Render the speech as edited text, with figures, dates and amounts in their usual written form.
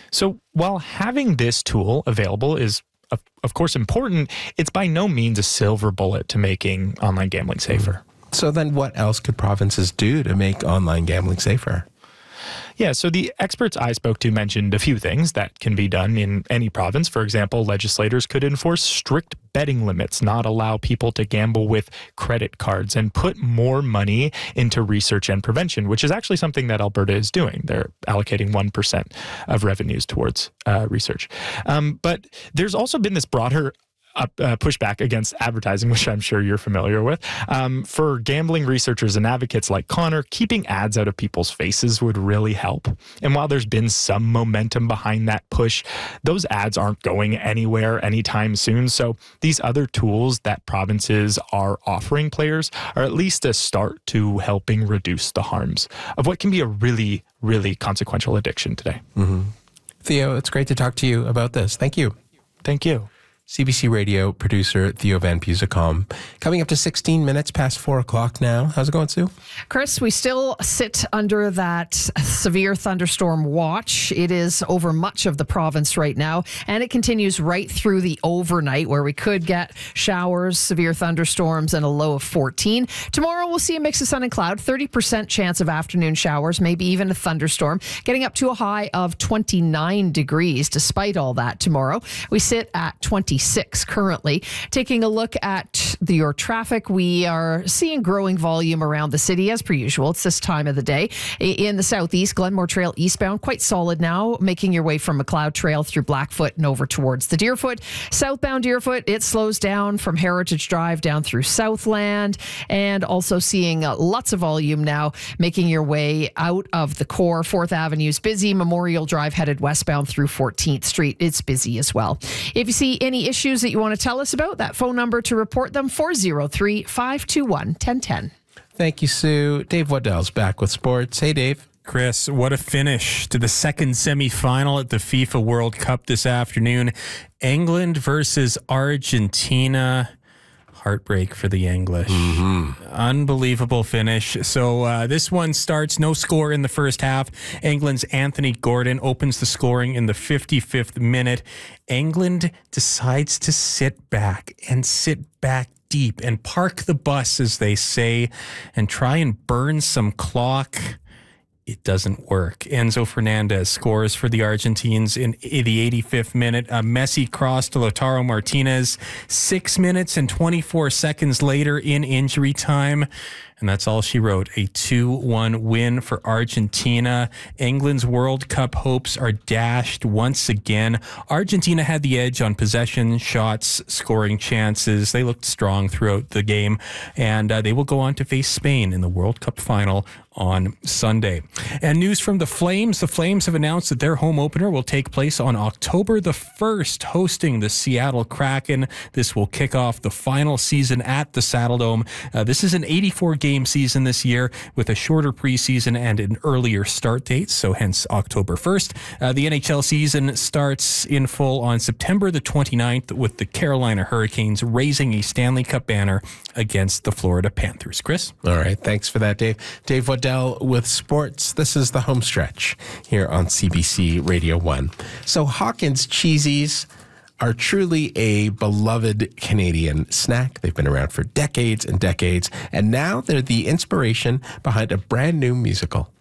So while having this tool available is, of course, important, it's by no means a silver bullet to making online gambling safer. So then what else could provinces do to make online gambling safer? Yeah, so the experts I spoke to mentioned a few things that can be done in any province. For example, legislators could enforce strict betting limits, not allow people to gamble with credit cards, and put more money into research and prevention, which is actually something that Alberta is doing. They're allocating 1% of revenues towards research. But there's also been this broader pushback against advertising, which I'm sure you're familiar with. For gambling researchers and advocates like Connor, keeping ads out of people's faces would really help. And while there's been some momentum behind that push, those ads aren't going anywhere anytime soon. So these other tools that provinces are offering players are at least a start to helping reduce the harms of what can be a really, really consequential addiction today. Mm-hmm. Theo, it's great to talk to you about this. Thank you. Thank you. CBC Radio producer Theo Van Pusicom. Coming up to 16 minutes past 4 o'clock now. How's it going, Sue? Chris, we still sit under that severe thunderstorm watch. It is over much of the province right now, and it continues right through the overnight where we could get showers, severe thunderstorms, and a low of 14. Tomorrow, we'll see a mix of sun and cloud, 30% chance of afternoon showers, maybe even a thunderstorm, getting up to a high of 29 degrees. Despite all that, tomorrow, we sit at 26 currently. Taking a look at your traffic, we are seeing growing volume around the city as per usual. It's this time of the day. In the southeast, Glenmore Trail eastbound, quite solid now, making your way from McLeod Trail through Blackfoot and over towards the Deerfoot. Southbound Deerfoot, it slows down from Heritage Drive down through Southland, and also seeing lots of volume now making your way out of the core. 4th Avenue's busy. Memorial Drive headed westbound through 14th Street. It's busy as well. If you see any issues that you want to tell us about, that phone number to report them, 403-521-1010. Thank you, Sue. Dave Waddell's back with sports. Hey, Dave. Chris, what a finish to the second semifinal at the FIFA World Cup this afternoon. England versus Argentina. Heartbreak for the English. Mm-hmm. Unbelievable finish. So this one starts, no score in the first half. England's Anthony Gordon opens the scoring in the 55th minute. England decides to sit back deep and park the bus, as they say, and try and burn some clock. It doesn't work. Enzo Fernandez scores for the Argentines in the 85th minute. A Messi cross to Lautaro Martinez 6 minutes and 24 seconds later in injury time. And that's all she wrote. A 2-1 win for Argentina. England's World Cup hopes are dashed once again. Argentina had the edge on possession, shots, scoring chances. They looked strong throughout the game. And they will go on to face Spain in the World Cup final on Sunday. And news from the Flames. The Flames have announced that their home opener will take place on October the 1st, hosting the Seattle Kraken. This will kick off the final season at the Saddledome. This is an 84-game season this year with a shorter preseason and an earlier start date, so hence October 1st. The NHL season starts in full on September the 29th with the Carolina Hurricanes raising a Stanley Cup banner against the Florida Panthers. Chris? All right, thanks for that, Dave. Dave Waddell with sports. This is the home stretch here on CBC Radio 1. So Hawkins Cheesies are truly a beloved Canadian snack. They've been around for decades and decades, and now they're the inspiration behind a brand new musical.